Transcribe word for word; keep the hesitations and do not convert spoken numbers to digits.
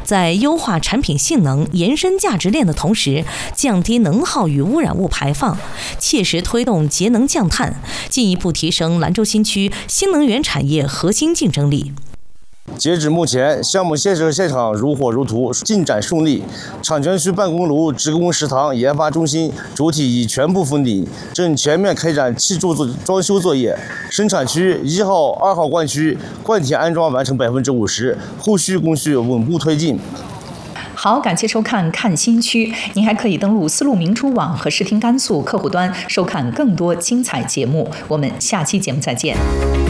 在优化产品性能、延伸价值链的同时，降低能耗与污染物排放，切实推动节能降碳，进一步提升兰州新区新能源产业核心竞争力。 截止目前，项目建设现场如火如荼，进展顺利。厂区区办公楼、职工食堂、研发中心主体已全部封顶，正全面开展砌筑作装修作业。生产区一号、二号灌区灌体安装完成百分之五十，后续工序稳步推进。 好，感谢收看《看新区》，您还可以登录丝路明珠网和视听甘肃客户端收看更多精彩节目。我们下期节目再见。